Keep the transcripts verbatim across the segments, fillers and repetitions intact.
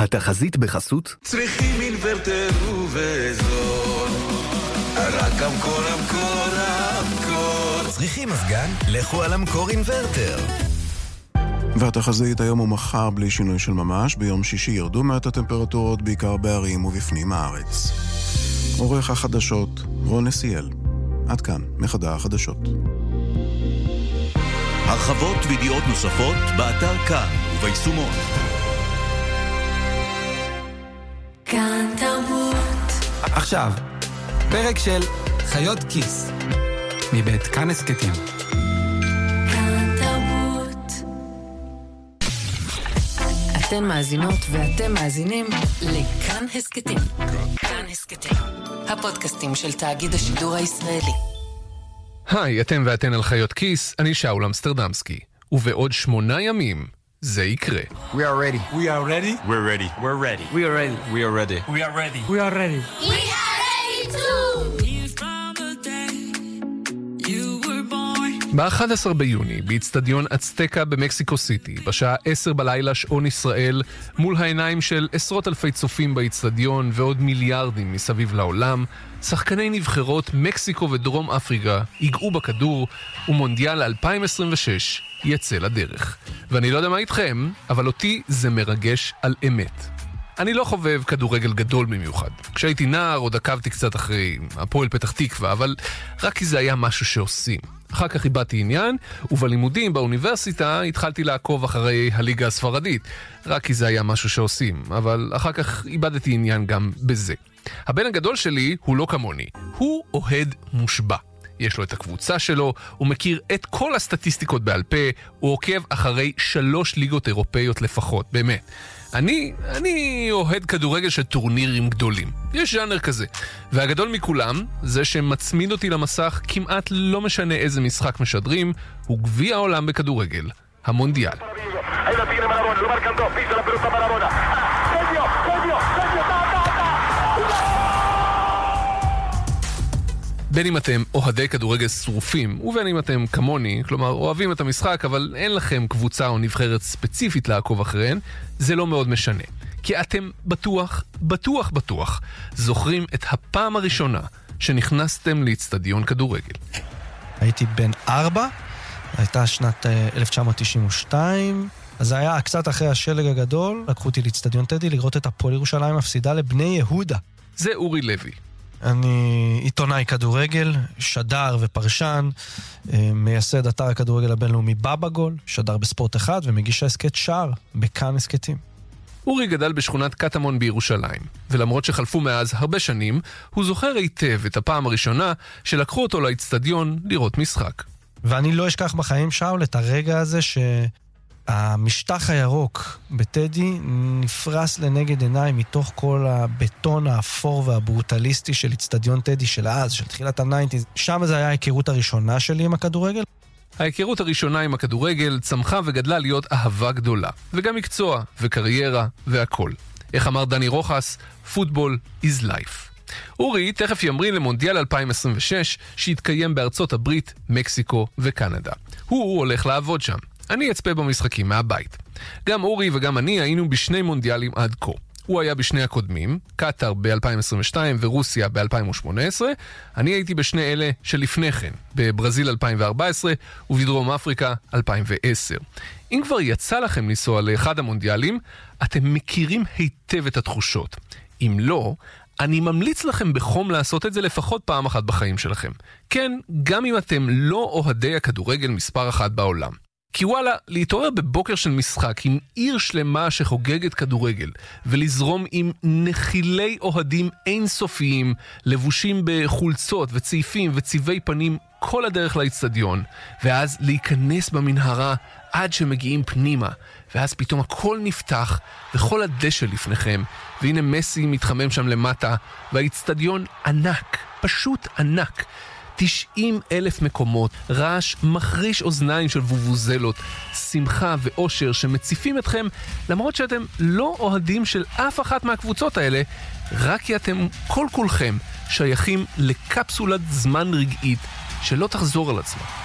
התחזית בחסות צריכים אינוורטר ובזול, רק המקור המקור המקור. צריכים מזגן? לכו על המקור אינוורטר. והתחזית היום ומחר בלי שינוי של ממש. ביום שישי ירדו מעט הטמפרטורות בעיקר בערים ובפנים הארץ. עורך החדשות רון נסיאל. עד כאן מחדר החדשות. הרחבות וידיעות נוספות באתר כאן וביישומון. כאן תרבות. עכשיו, פרק של חיות כיס מבית כאן הסקטים. כאן תרבות. אתן מאזינות ואתם מאזינים לכאן הסקטים. כאן הסקטים, הפודקאסטים של תאגיד השידור הישראלי. היי, אתם ואתן על חיות כיס, אני שאול אמסטרדמסקי, ובעוד שמונה ימים זה יקרה. We are ready. We are ready. We're ready. We're ready. We are ready. We are ready. We are ready. We are ready. We are ready too. ב-אחד עשר ביוני, באצטדיון אצטקה במקסיקו סיטי, בשעה עשר בלילה שעון ישראל, מול העיניים של עשרות אלפי צופים באצטדיון ועוד מיליארדים מסביב לעולם, שחקני נבחרות מקסיקו ודרום אפריקה ייגעו בכדור, ומונדיאל אלפיים עשרים ושש יצא לדרך. ואני לא יודע מה איתכם, אבל אותי זה מרגש על אמת. אני לא חובב כדורגל גדול במיוחד. כשהייתי נער עוד עקבתי קצת אחרי הפועל פתח תקווה, אבל רק כי זה היה משהו שעושים. אחר כך איבדתי עניין, ובלימודים באוניברסיטה התחלתי לעקוב אחרי הליגה הספרדית, רק כי זה היה משהו שעושים, אבל אחר כך איבדתי עניין גם בזה. הבן הגדול שלי הוא לא כמוני, הוא אוהד מושבע. יש לו את הקבוצה שלו, הוא מכיר את כל הסטטיסטיקות בעל פה, הוא עוקב אחרי שלוש ליגות אירופאיות לפחות, באמת. אני, אני אוהד כדורגל של טורנירים גדולים. יש ז'אנר כזה. והגדול מכולם, זה שמצמיד אותי למסך כמעט לא משנה איזה משחק משדרים, הוא גביע העולם בכדורגל, המונדיאל. בין אם אתם אוהדי כדורגל שרופים, ובין אם אתם כמוני, כלומר אוהבים את המשחק, אבל אין לכם קבוצה או נבחרת ספציפית לעקוב אחריהן, זה לא מאוד משנה. כי אתם בטוח, בטוח, בטוח, זוכרים את הפעם הראשונה שנכנסתם לאצטדיון כדורגל. הייתי בן ארבע, הייתה שנת אלף תשע מאות תשעים ושתיים, אז זה היה קצת אחרי השלג הגדול, לקחו אותי לאצטדיון טדי לראות את הפועל ירושלים מפסידה לבני יהודה. זה אורי לוי. אני עיתונאי כדורגל, שדר ופרשן, מייסד אתר הכדורגל הבינלאומי בבגול, שדר בספורט אחד ומגיש הסקט שער בכאן הסקטים. אורי גדל בשכונת קטמון בירושלים, ולמרות שחלפו מאז הרבה שנים, הוא זוכר היטב את הפעם הראשונה שלקחו אותו לאצטדיון לראות משחק. ואני לא אשכח בחיים, שאול, את הרגע הזה ש... המשטח הירוק בטדי נפרס לנגד עיניים מתוך כל הבטון האפור והברוטליסטי של אצטדיון טדי של אז, של תחילת ה-תשעים. שם זה היה ההיכרות הראשונה שלי עם הכדורגל. ההיכרות הראשונה עם הכדורגל צמחה וגדלה להיות אהבה גדולה, וגם מקצוע וקריירה והכל. איך אמר דני רוחס, פוטבול is life. אורי תכף ימרין למונדיאל אלפיים עשרים ושש שהתקיים בארצות הברית, מקסיקו וקנדה. הוא הולך לעבוד שם. אני אצפה במשחקים מהבית. גם אורי וגם אני היינו בשני מונדיאלים עד כה. הוא היה בשני הקודמים, קטר ב-אלפיים עשרים ושתיים ורוסיה ב-אלפיים שמונה עשרה. אני הייתי בשני אלה שלפני כן, בברזיל אלפיים וארבע עשרה ובדרום אפריקה אלפיים ועשר. אם כבר יצא לכם לנסוע לאחד המונדיאלים, אתם מכירים היטב את התחושות. אם לא, אני ממליץ לכם בחום לעשות את זה לפחות פעם אחת בחיים שלכם. כן, גם אם אתם לא אוהדי הכדורגל מספר אחת בעולם. כי וואלה, להתעורר בבוקר של משחק עם עיר שלמה שחוגגת כדורגל, ולזרום עם נחילי אוהדים אינסופיים, לבושים בחולצות וצעיפים וצבעי פנים כל הדרך לאצטדיון, ואז להיכנס במנהרה עד שמגיעים פנימה, ואז פתאום הכל נפתח, וכל הדשא לפניכם, והנה מסי מתחמם שם למטה, והאצטדיון ענק, פשוט ענק, תשעים אלף מקומות, רעש מחריש אוזניים של וובוזלות, שמחה ואושר שמציפים אתכם, למרות שאתם לא אוהדים של אף אחת מהקבוצות האלה, רק כי אתם כל כולכם שייכים לקפסולת זמן רגעית שלא תחזור על עצמה.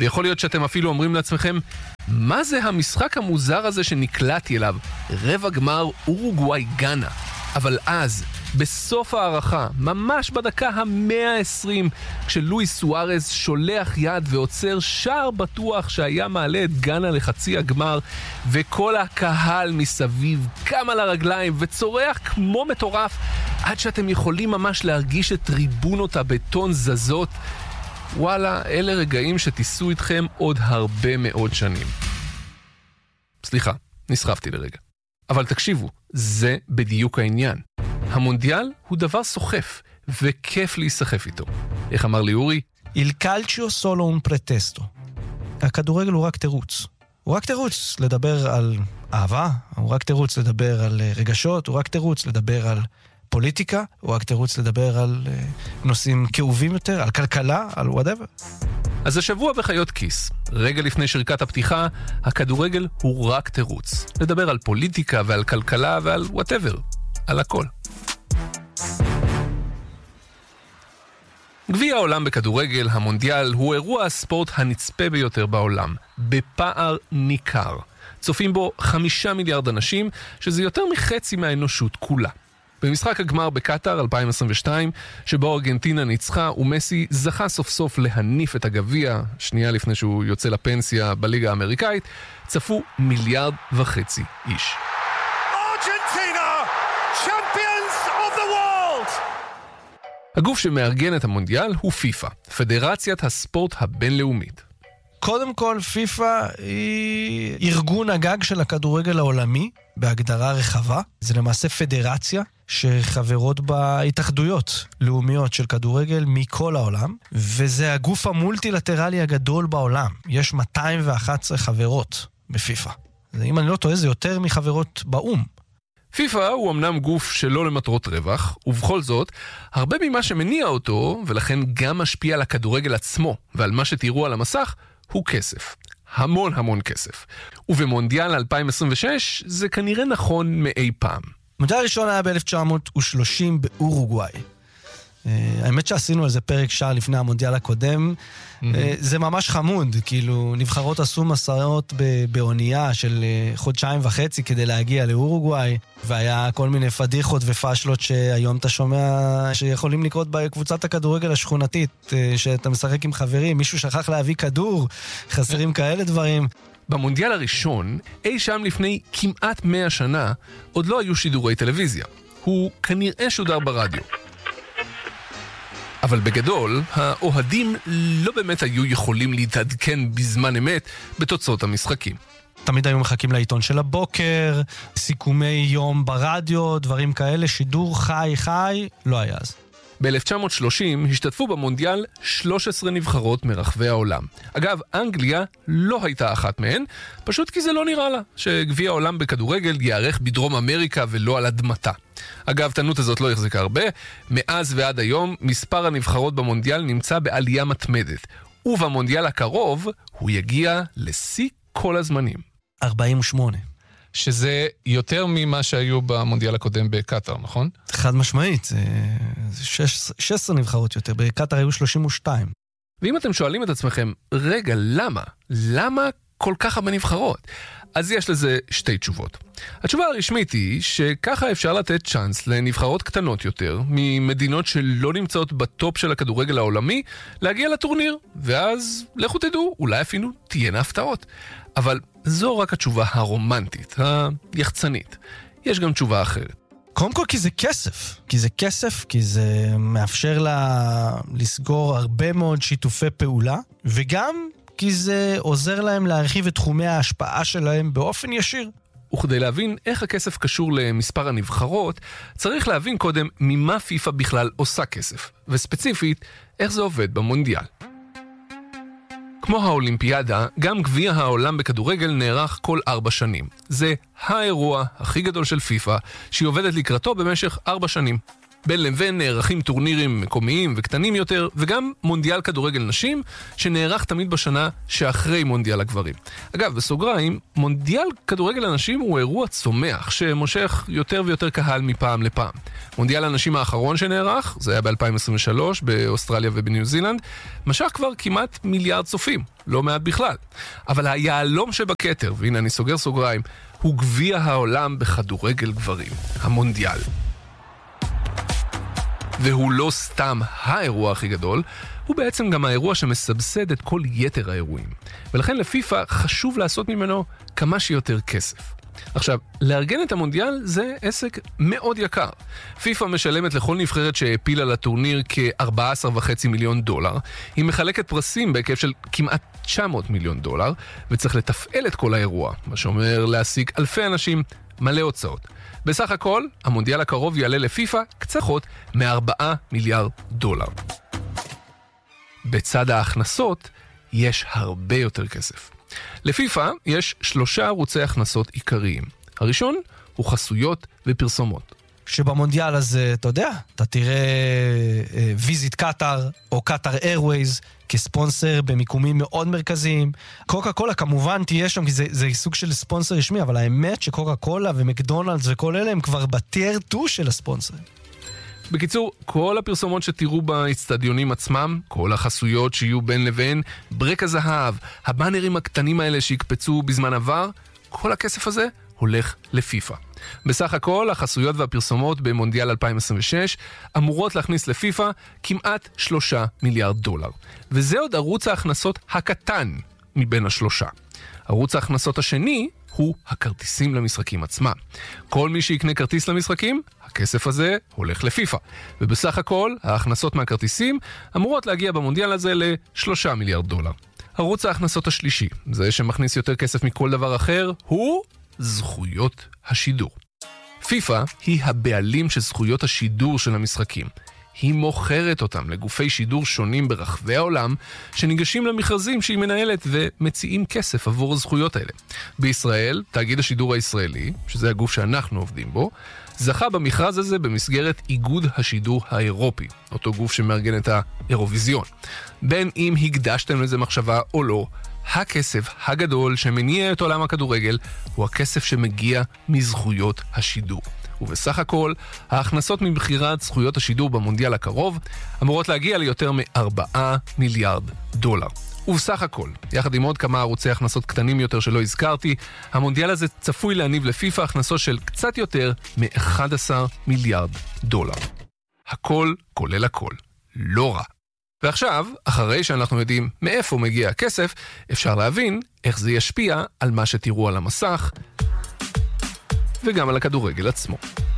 ויכול להיות שאתם אפילו אומרים לעצמכם, מה זה המשחק המוזר הזה שנקלעתי אליו? רבע גמר אורוגוואי גאנה. אבל אז, בסוף הערכה, ממש בדקה ה-מאה ועשרים, כשלואיס סוארז שולח יד ועוצר שער בטוח שהיה מעלה את גאנה לחצי הגמר, וכל הקהל מסביב קם על הרגליים וצורח כמו מטורף, עד שאתם יכולים ממש להרגיש את ריבונות הבטון זזות. וואלה, אלה רגעים שתיסו איתכם עוד הרבה מאוד שנים. סליחה, נסחפתי לרגע. אבל תקשיבו, זה בדיוק העניין. המונדיאל הוא דבר סוחף, וכיף להיסחף איתו. איך אמר לי אורי? Il calcio solo un pretesto. הכדורגל הוא רק תירוץ. הוא רק תירוץ לדבר על אהבה, הוא רק תירוץ לדבר על רגשות, הוא רק תירוץ לדבר על פוליטיקה, הוא רק תירוץ לדבר על נושאים כאובים יותר, על כלכלה, על whatever. אז השבוע בחיות כיס, רגע לפני שריקת הפתיחה, הכדורגל הוא רק תירוץ. לדבר על פוליטיקה ועל כלכלה ועל whatever, על הכל. גביע העולם בכדורגל, המונדיאל, הוא אירוע הספורט הנצפה ביותר בעולם, בפער ניכר. צופים בו חמישה מיליארד אנשים, שזה יותר מחצי מהאנושות כולה. במשחק הגמר בקטר אלפיים עשרים ושתיים, שבו ארגנטינה ניצחה ומסי זכה סוף סוף להניף את הגביע, שנייה לפני שהוא יוצא לפנסיה בליגה האמריקאית, צפו מיליארד וחצי איש. Argentina, champions of the world! הגוף שמארגן את המונדיאל הוא פיפה, פדרציית הספורט הבינלאומית. קודם כל, פיפה היא ארגון הגג של הכדורגל העולמי, בהגדרה רחבה. זה למעשה פדרציה שחברות בה התאחדויות לאומיות של כדורגל מכל העולם, וזה הגוף המולטילטרלי הגדול בעולם. יש מאתיים ואחת עשרה חברות בפיפה. אם אני לא טועה, זה יותר מחברות באום. פיפה הוא אמנם גוף שלא למטרות רווח, ובכל זאת, הרבה ממה שמניע אותו, ולכן גם משפיע על הכדורגל עצמו, ועל מה שתראו על המסך, הוא כסף. המון המון כסף. ובמונדיאל אלפיים עשרים ושש זה כנראה נכון מאי פעם. המונדיאל הראשון היה ב-אלף תשע מאות ושלושים באורוגוואי. האמת שעשינו על זה פרק שעה לפני המונדיאל הקודם. זה ממש חמוד, כאילו נבחרות עשו מסעות באונייה של חודשיים וחצי כדי להגיע לאורוגוואי, והיה כל מיני פדיחות ופשלות שהיום אתה שומע שיכולים לקרות בקבוצת הכדורגל השכונתית, שאתה משחק עם חברים, מישהו שכח להביא כדור, חסרים כאלה דברים. במונדיאל הראשון, אי שם לפני כמעט מאה שנה, עוד לא היו שידורי טלוויזיה. הוא כנראה שודר ברדיו. אבל בגדול, האוהדים לא באמת היו יכולים להתעדכן בזמן אמת בתוצאות המשחקים. תמיד היו מחכים לעיתון של הבוקר, סיכומי יום ברדיו, דברים כאלה, שידור חי חי, לא היה אז. ב-אלף תשע מאות שלושים השתתפו במונדיאל שלוש עשרה נבחרות מרחבי העולם. אגב, אנגליה לא הייתה אחת מהן, פשוט כי זה לא נראה לה שגביע העולם בכדורגל יערך בדרום אמריקה ולא על אדמתה. אגב, תנות הזאת לא החזיקה הרבה. מאז ועד היום, מספר הנבחרות במונדיאל נמצא בעלייה מתמדת. ובמונדיאל הקרוב, הוא יגיע לשיא כל הזמנים. ארבעים ושמונה. שזה יותר ממה שהיו במונדיאל הקודם בקטר, נכון? חד משמעית, זה שש עשרה נבחרות יותר, בקטר היו שלושים ושתיים. ואם אתם שואלים את עצמכם, רגע, למה? למה כל כך הרבה נבחרות? אז יש לזה שתי תשובות. התשובה הרשמית היא שככה אפשר לתת צ'אנס לנבחרות קטנות יותר, ממדינות שלא נמצאות בטופ של הכדורגל העולמי, להגיע לטורניר, ואז לכו תדעו, אולי אפילו תהיינה הפתעות. אבל זו רק התשובה הרומנטית, היחצנית. יש גם תשובה אחרת. קודם כל כי זה כסף. כי זה כסף, כי זה מאפשר לה לסגור הרבה מאוד שיתופי פעולה, וגם כי זה עוזר להם להרחיב את תחומי ההשפעה שלהם באופן ישיר. וכדי להבין איך הכסף קשור למספר הנבחרות, צריך להבין קודם ממה פיפה בכלל עושה כסף, וספציפית, איך זה עובד במונדיאל. כמו האולימפיאדה, גם גביע העולם בכדורגל נערך כל ארבע שנים. זה האירוע הכי גדול של פיפה, שהיא עובדת לקראתו במשך ארבע שנים. בין לבין נערכים טורנירים מקומיים וקטנים יותר, וגם מונדיאל כדורגל נשים, שנערך תמיד בשנה שאחרי מונדיאל הגברים. אגב, בסוגריים, מונדיאל כדורגל הנשים הוא אירוע צומח, שמושך יותר ויותר קהל מפעם לפעם. מונדיאל הנשים האחרון שנערך, זה היה ב-אלפיים עשרים ושלוש, באוסטרליה ובניו זילנד, משך כבר כמעט מיליארד צופים, לא מעט בכלל. אבל היעלום שבכתר, והנה אני סוגר סוגריים, הוא גביע העולם בכדורגל גברים, המונדיאל. והוא לא סתם האירוע הכי גדול, הוא בעצם גם האירוע שמסבסד את כל יתר האירועים. ולכן לפיפה חשוב לעשות ממנו כמה שיותר כסף. עכשיו, לארגן את המונדיאל זה עסק מאוד יקר. פיפה משלמת לכל נבחרת שהפילה לטורניר כ-ארבעה עשר וחצי מיליון דולר. היא מחלקת פרסים בהיקף של כמעט תשע מאות מיליון דולר, וצריך לתפעל את כל האירוע, מה שאומר להשיג אלפי אנשים, מלא הוצאות. בסך הכל, המונדיאל הקרוב יעלה לפיפה קצת פחות מ-ארבעה מיליארד דולר. בצד ההכנסות, יש הרבה יותר כסף. לפיפה יש שלושה ערוצי הכנסות עיקריים. הראשון הוא חסויות ופרסומות. שבמונדיאל הזה, אתה יודע, אתה תראה ויזיט קטר או קטר איירווייז כספונסר במיקומים מאוד מרכזיים. קוקה קולה כמובן תהיה שם, כי זה, זה סוג של ספונסר רשמי, אבל האמת שקוקה קולה ומקדונלדס וכל אלה הם כבר בטייר טו של הספונסר. בקיצור, כל הפרסומות שתראו באצטדיונים עצמם, כל החסויות שיהיו בין לבין, ברק הזהב, הבאנרים הקטנים האלה שיקפצו בזמן עבר, כל הכסף הזה הולך לפיפה. בסך הכל, החסויות והפרסומות במונדיאל אלפיים עשרים ושש אמורות להכניס לפיפה כמעט שלושה מיליארד דולר. וזה עוד ערוץ ההכנסות הקטן מבין השלושה. ערוץ ההכנסות השני הוא הכרטיסים למשחקים עצמם. כל מי שיקנה כרטיס למשחקים, הכסף הזה הולך לפיפה. ובסך הכל, ההכנסות מהכרטיסים אמורות להגיע במונדיאל הזה לשלושה מיליארד דולר. ערוץ ההכנסות השלישי, זה שמכניס יותר כסף מכל דבר אחר, הוא זכויות השידור. פיפה היא הבעלים של זכויות השידור של המשחקים. היא מוכרת אותם לגופי שידור שונים ברחבי העולם, שניגשים למכרזים שהיא מנהלת ומציעים כסף עבור הזכויות האלה. בישראל, תאגיד השידור הישראלי, שזה הגוף שאנחנו עובדים בו, זכה במכרז הזה במסגרת איגוד השידור האירופי, אותו גוף שמארגן את האירוויזיון. בין אם הקדשתם לזה מחשבה או לא, הכסף הגדול שמניע את עולם הכדורגל הוא הכסף שמגיע מזכויות השידור. ובסך הכל, ההכנסות מבחירת זכויות השידור במונדיאל הקרוב אמורות להגיע ליותר מ-ארבעה מיליארד דולר. ובסך הכל, יחד עם עוד כמה ערוצי הכנסות קטנים יותר שלא הזכרתי, המונדיאל הזה צפוי להניב לפיפה הכנסות של קצת יותר מ-אחד עשר מיליארד דולר. הכל כולל הכל. לא רע. ועכשיו, אחרי שאנחנו יודעים מאיפה מגיע הכסף, אפשר להבין איך זה ישפיע על מה שתראו על המסך וגם על הכדורגל עצמו.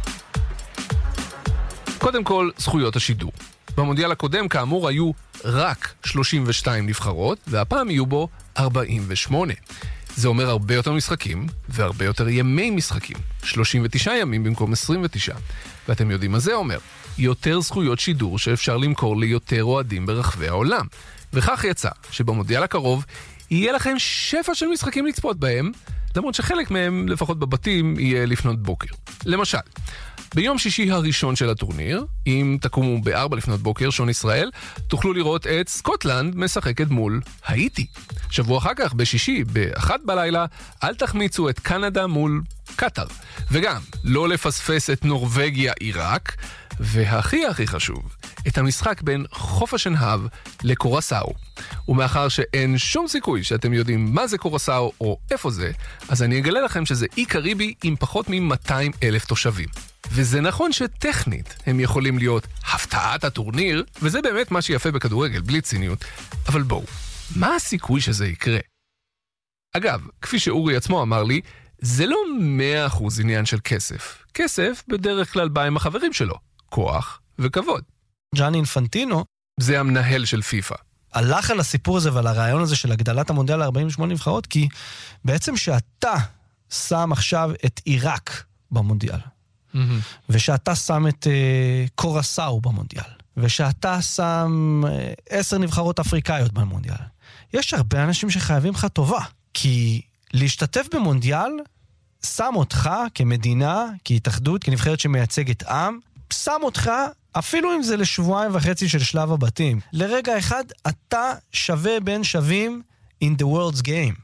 קודם כל, זכויות השידור. במונדיאל הקודם, כאמור, היו רק שלושים ושתיים נבחרות, והפעם יהיו בו ארבעים ושמונה. זה אומר הרבה יותר משחקים, והרבה יותר ימי משחקים. שלושים ותשעה ימים במקום עשרים ותשע. ואתם יודעים מה זה אומר? יותר זכויות שידור שאפשר למכור ליותר אוהדים ברחבי העולם. וכך יצא שבמונדיאל הקרוב יהיה לכם שפע של משחקים לצפות בהם, למרות שחלק מהם, לפחות בבתים, יהיה לפנות בוקר. למשל, ביום שישי הראשון של הטורניר, אם תקומו בארבע לפנות בוקר, שעון ישראל, תוכלו לראות את סקוטלנד משחקת מול האיטי. שבוע אחר כך, בשישי, באחת בלילה, אל תחמיצו את קנדה מול קטר. וגם, לא לפספס את נורווגיה עיראק, והכי הכי חשוב, את המשחק בין חוף השנהב לקורסאו. ומאחר שאין שום סיכוי שאתם יודעים מה זה קורסאו או איפה זה, אז אני אגלה לכם שזה אי קריבי עם פחות מ-מאתיים אלף תושבים. וזה נכון שטכנית הם יכולים להיות הפתעת הטורניר, וזה באמת מה שיפה בכדורגל, בלי ציניות. אבל בואו, מה הסיכוי שזה יקרה? אגב, כפי שאורי עצמו אמר לי, זה לא מאה אחוז עניין של כסף. כסף בדרך כלל בא עם החברים שלו, כוח וכבוד. ג'אני אינפנטינו, זה המנהל של פיפה. הלך על הסיפור הזה ועל הרעיון הזה של הגדלת המונדיאל ל-ארבעים ושמונה נבחרות, כי בעצם שאתה שם עכשיו את עיראק במונדיאל, mm-hmm. ושאתה שם את uh, קורסאו במונדיאל, ושאתה שם uh, עשר נבחרות אפריקאיות במונדיאל, יש הרבה אנשים שחייבים לך טובה, כי להשתתף במונדיאל שם אותך כמדינה, כהתאחדות, כנבחרת שמייצגת עם, שם אותך, אפילו אם זה לשבועיים וחצי של שלב הבתים, לרגע אחד אתה שווה בין שווים in the world's game.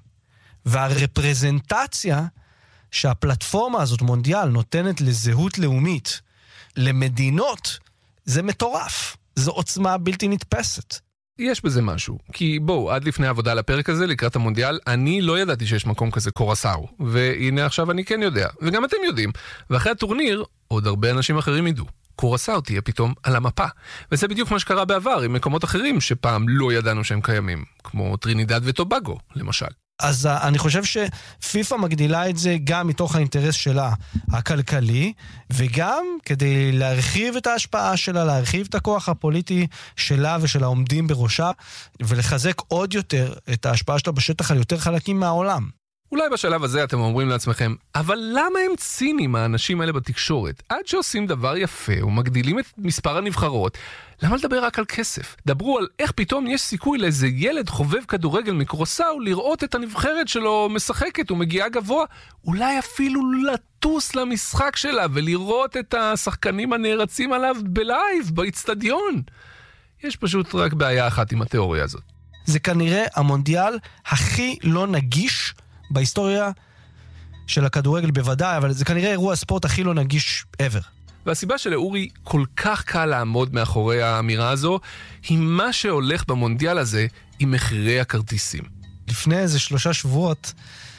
והרפרזנטציה שהפלטפורמה הזאת, מונדיאל, נותנת לזהות לאומית, למדינות, זה מטורף. זו עוצמה בלתי נתפסת. יש בזה משהו, כי בואו, עד לפני העבודה על הפרק הזה, לקראת המונדיאל, אני לא ידעתי שיש מקום כזה קורסאו, והנה עכשיו אני כן יודע, וגם אתם יודעים, ואחרי הטורניר, עוד הרבה אנשים אחרים ידעו. קורסאו תהיה פתאום על המפה, וזה בדיוק מה שקרה בעבר עם מקומות אחרים שפעם לא ידענו שהם קיימים, כמו טרינידד וטובגו, למשל. אז uh, אני חושב שפיפה מגדילה את זה גם מתוך האינטרס שלה הכלכלי, וגם כדי להרחיב את ההשפעה שלה, להרחיב את הכוח הפוליטי שלה ושל העומדים בראשה, ולחזק עוד יותר את ההשפעה שלה בשטח על יותר חלקים מהעולם. אולי בשלב הזה אתם אומרים לעצמכם, אבל למה הם צינים האנשים האלה בתקשורת? עד שעושים דבר יפה ומגדילים את מספר הנבחרות, למה לדבר רק על כסף? דברו על איך פתאום יש סיכוי לאיזה ילד חובב כדורגל מקורסאו לראות את הנבחרת שלו משחקת ומגיעה גבוה, אולי אפילו לטוס למשחק שלה ולראות את השחקנים הנערצים עליו בלייב, באצטדיון. יש פשוט רק בעיה אחת עם התיאוריה הזאת. זה כנראה המונדיאל הכי לא נגיש בהיסטוריה של הכדורגל בוודאי, אבל זה כנראה אירוע הספורט הכי לא נגיש ever. והסיבה שלאורי כל כך קל לעמוד מאחורי האמירה הזו, היא מה שהולך במונדיאל הזה עם מחירי הכרטיסים. לפני איזה שלושה שבועות,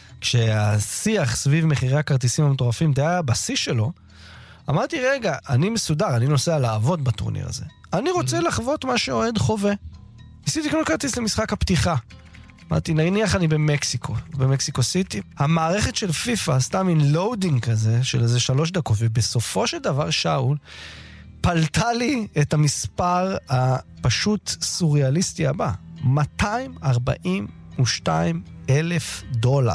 כשהשיח סביב מחירי הכרטיסים המטורפים די היה בשיא שלו, אמרתי, רגע, אני מסודר, אני נוסע לעבוד בטורניר הזה. אני רוצה לחוות מה שאוהד חווה. ניסיתי לקנות כרטיס למשחק הפתיחה. אמרתי, נניח אני במקסיקו, במקסיקו סיטי. המערכת של פיפה עשתה מין לואודינג כזה, של איזה שלוש דקות, ובסופו של דבר, שאול, פלטה לי את המספר הפשוט סוריאליסטי הבא. מאתיים ארבעים ושתיים אלף דולר.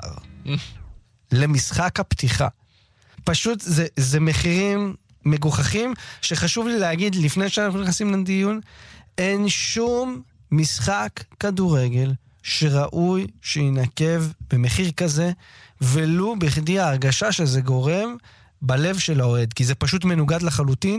למשחק הפתיחה. פשוט זה, זה מחירים מגוחכים, שחשוב לי להגיד, לפני שאנחנו נכנסים לדיון, אין שום משחק כדורגל שראוי שינקב במחיר כזה, ולו בכדי ההרגשה שזה גורם בלב של האוהד, כי זה פשוט מנוגד לחלוטין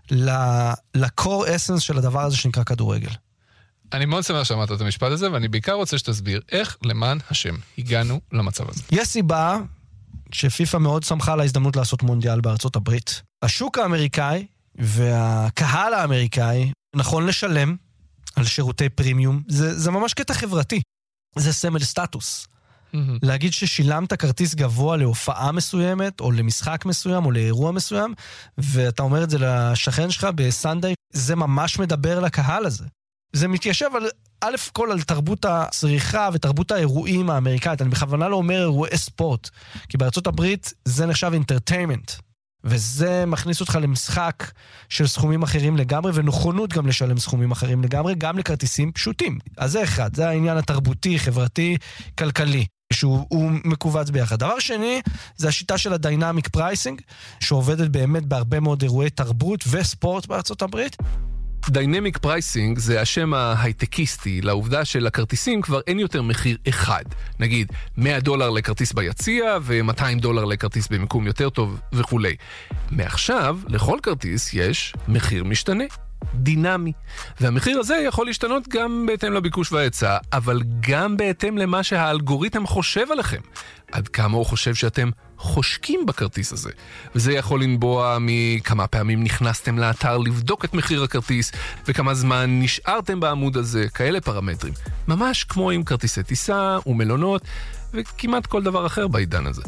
לקור אסנס של הדבר הזה שנקרא כדורגל. אני מאוד שמח שמעת את המשפט הזה, ואני בעיקר רוצה שתסביר איך למען השם הגענו למצב הזה. יש סיבה שפיפה מאוד שמחה על ההזדמנות לעשות מונדיאל בארצות הברית. השוק האמריקאי והקהל האמריקאי נכון לשלם על שירותי פרימיום, זה, זה ממש קטע חברתי. זה סמל סטטוס. Mm-hmm. להגיד ששילמת כרטיס גבוה להופעה מסוימת, או למשחק מסוים, או לאירוע מסוים, ואתה אומר את זה לשכן שלך בסנדיי, זה ממש מדבר לקהל הזה. זה מתיישב על, א' כל על תרבות הצריכה ותרבות האירועים האמריקאית. אני בכוונה לא אומר אירועי ספורט, כי בארצות הברית זה נחשב אינטרטיימנט. וזה מכניס אותך למשחק של סכומים אחרים לגמרי, ונכונות גם לשלם סכומים אחרים לגמרי, גם לכרטיסים פשוטים. אז זה אחד, זה העניין התרבותי, חברתי, כלכלי, שהוא מקובץ ביחד. דבר שני, זה השיטה של הדיינמיק פרייסינג, שעובדת באמת בהרבה מאוד אירועי תרבות וספורט בארצות הברית. דיינמיק פרייסינג זה השם ההייטקיסטי לעובדה שלכרטיסים כבר אין יותר מחיר אחד. נגיד מאה דולר לכרטיס ביציע ו-מאתיים דולר לכרטיס במיקום יותר טוב וכו'. מעכשיו לכל כרטיס יש מחיר משתנה, דינמי. והמחיר הזה יכול להשתנות גם בהתאם לביקוש וההיצע, אבל גם בהתאם למה שהאלגוריתם חושב עליכם. עד כמה הוא חושב שאתם חושקים בכרטיס הזה. וזה יכול לנבוע מכמה פעמים נכנסתם לאתר לבדוק את מחיר הכרטיס, וכמה זמן נשארתם בעמוד הזה, כאלה פרמטרים. ממש כמו עם כרטיסי טיסה ומלונות, וכמעט כל דבר אחר בעידן הזה.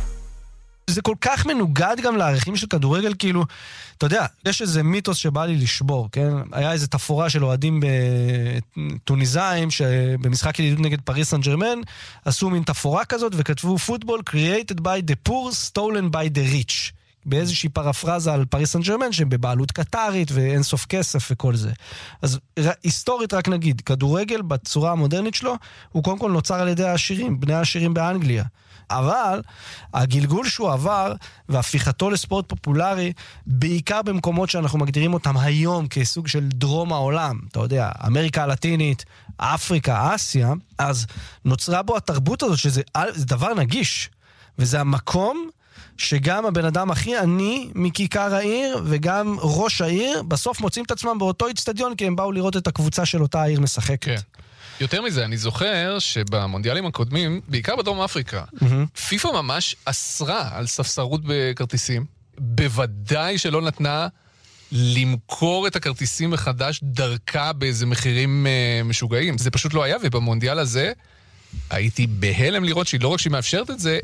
זה כל כך מנוגד גם לערכים של כדורגל, כאילו, אתה יודע, יש איזה מיתוס שבא לי לשבור, כן? היה איזה תפורה של אוהדים בטוניזאים, שבמשחק ידידות נגד פריס סן ז'רמן, עשו מין תפורה כזאת, וכתבו פוטבול created by the poor, stolen by the rich. באיזושהי פרפרזה על פריס סן ז'רמן, שהם בבעלות קטרית, ואין סוף כסף וכל זה. אז היסטורית רק נגיד, כדורגל בצורה המודרנית שלו, הוא קודם כל נוצר על ידי העשירים, בני העשירים באנגליה. אבל הגלגול שהוא עבר והפיכתו לספורט פופולרי, בעיקר במקומות שאנחנו מגדירים אותם היום כסוג של דרום העולם, אתה יודע, אמריקה הלטינית, אפריקה, אסיה, אז נוצרה בו התרבות הזאת שזה זה דבר נגיש, וזה המקום שגם הבן אדם הכי עני מכיכר העיר וגם ראש העיר בסוף מוצאים את עצמם באותו אצטדיון כי הם באו לראות את הקבוצה של אותה העיר משחקת. כן. יותר מזה, אני זוכר שבמונדיאלים הקודמים, בעיקר בדרום אפריקה, mm-hmm. פיפה ממש אסרה על ספסרות בכרטיסים. בוודאי שלא נתנה למכור את הכרטיסים מחדש דרכה באיזה מחירים uh, משוגעים. זה פשוט לא היה, ובמונדיאל הזה הייתי בהלם לראות שהיא לא רק שהיא מאפשרת את זה,